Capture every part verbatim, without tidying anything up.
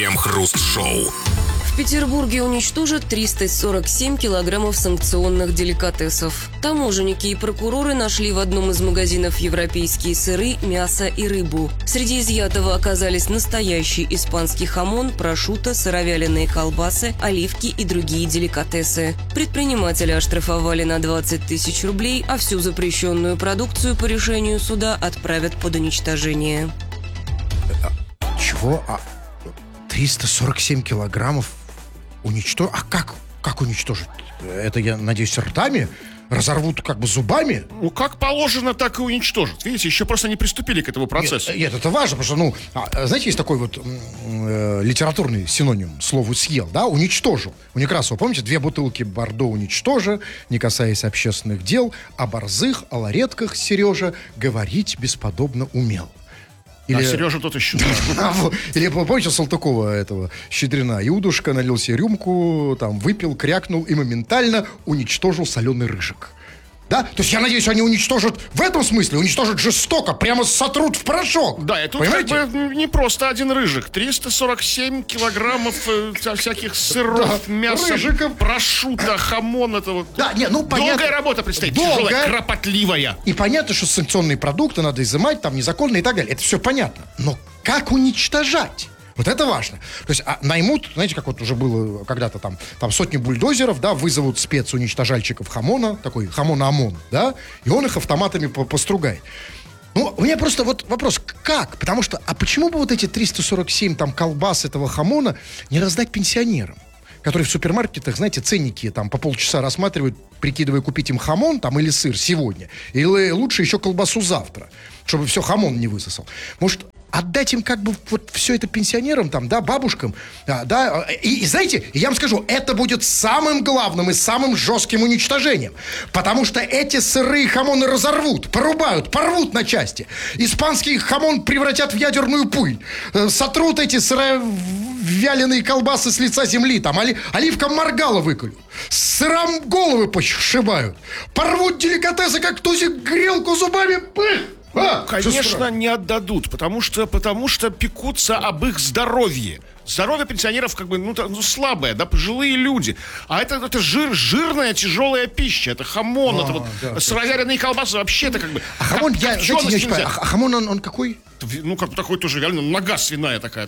Крем-хруст-шоу. В Петербурге уничтожат триста сорок семь килограммов санкционных деликатесов. Таможенники и прокуроры нашли в одном из магазинов европейские сыры, мясо и рыбу. Среди изъятого оказались настоящий испанский хамон, прошутто, сыровяленые колбасы, оливки и другие деликатесы. Предпринимателя оштрафовали на двадцать тысяч рублей, а всю запрещенную продукцию по решению суда отправят под уничтожение. Чего? А триста сорок семь килограммов уничтожить? А как? Как уничтожить? Это, я надеюсь, ртами? Разорвут как бы зубами? Ну, как положено, так и уничтожат. Видите, еще просто не приступили к этому процессу. Нет, нет, это важно, потому что, ну, а, знаете, есть такой вот э, литературный синоним слову «съел», да, уничтожил. У Некрасова, помните, две бутылки Бордо уничтожа, не касаясь общественных дел, о борзых, о ларетках Сережа говорить бесподобно умел. Или... А Сережа тот еще. Или, помните, Салтыкова этого Щедрина? Иудушка налил себе рюмку, там, выпил, крякнул и моментально уничтожил соленый рыжик. Да? То есть, я надеюсь, они уничтожат в этом смысле, уничтожат жестоко, прямо сотрут в порошок. Да, и тут понимаете? Как бы не просто один рыжик. триста сорок семь килограммов э, всяких сыров, да, мяса, рыжиков, прошутто, хамон этого. Да, не, ну, понятно. Долгая работа предстоит, Долгая. Тяжелая, кропотливая. И понятно, что санкционные продукты надо изымать, там, незаконно и так далее. Это все понятно. Но как уничтожать? Вот это важно. То есть а, наймут, знаете, как вот уже было когда-то там, там сотни бульдозеров, да, вызовут спецуничтожальщиков хамона, такой хамон-ОМОН, да, и он их автоматами постругает. Ну, у меня просто вот вопрос, как? Потому что, а почему бы вот эти триста сорок семь там колбас этого хамона не раздать пенсионерам, которые в супермаркетах, знаете, ценники там по полчаса рассматривают, прикидывая, купить им хамон там или сыр сегодня, или лучше еще колбасу завтра, чтобы все хамон не высосал. Может, отдать им как бы вот все это пенсионерам, там, да, бабушкам, да, да, и, и знаете, я вам скажу, это будет самым главным и самым жестким уничтожением, потому что эти сырые хамоны разорвут, порубают, порвут на части, испанский хамон превратят в ядерную пыль, сотрут эти сыровяленые колбасы с лица земли, там, оли, оливкам маргала выколют, сырам головы пошибают, порвут деликатесы, как тузик грелку зубами, пых! А, конечно, не отдадут, потому что, потому что пекутся об их здоровье. Здоровье пенсионеров как бы ну, ну, слабое, да, пожилые люди. А это, это жир, жирная, тяжелая пища. Это хамон, а, это вот да, сыровяленые колбасы. Вообще это как бы... А хамон, я, знаете, не очень понимаю, а хамон, он, он какой? Ну, как такой тоже реально нога свиная такая.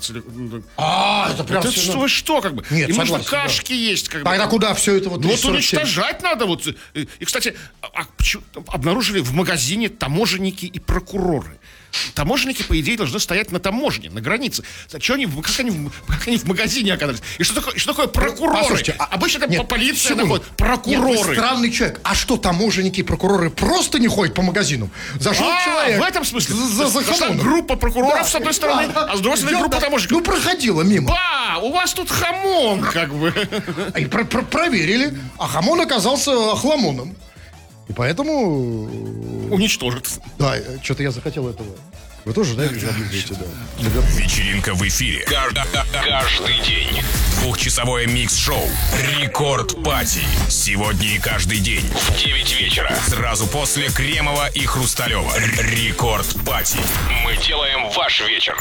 А, это прям... Это что, вы что, как бы? Нет, и согласен, можно кашки да. есть, как бы. Тогда куда все это вот... Ну, вот уничтожать надо. Вот. И, кстати, а, обнаружили в магазине таможенники и прокуроры. Таможенники, по идее, должны стоять на таможне, на границе. Что они, как, они, как они в магазине оказались? И что такое, что такое прокуроры? А, Обычно там нет, полиция находит. Прокуроры. Нет, вы странный человек. А что, таможенники и прокуроры просто не ходят по магазинам? Зашел а, человек. В этом смысле? За, за хамоном. Группа прокуроров да, с одной стороны, да, а с другой стороны группа таможенников. Ну, проходила мимо. Ба, у вас тут хамон, как бы. И про- про- проверили, а хамон оказался хламоном. И поэтому... Уничтожит. Да, что-то я захотел этого. Вы тоже, да, облизываете, да? Вечеринка в эфире. Каждый день. Двухчасовое микс-шоу «Рекорд Пати». Сегодня и каждый день в девять вечера. Сразу после Кремова и Хрусталева. Рекорд Пати. Мы делаем ваш вечер.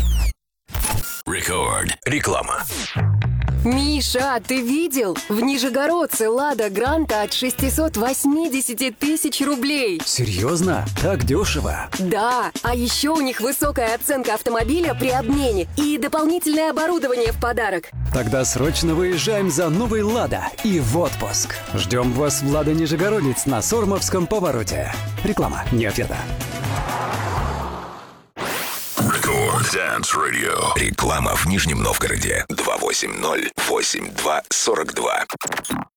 Рекорд. Реклама. Миша, ты видел? В Нижегородце «Лада Гранта» от шестьсот восемьдесят тысяч рублей. Серьезно? Так дешево? Да, а еще у них высокая оценка автомобиля при обмене и дополнительное оборудование в подарок. Тогда срочно выезжаем за новой «Лада» и в отпуск. Ждем вас в «Лада Нижегородец» на Сормовском повороте. Реклама, не ответа. Рекорд Dance Radio. Реклама в Нижнем Новгороде. два восемь ноль восемь два сорок два.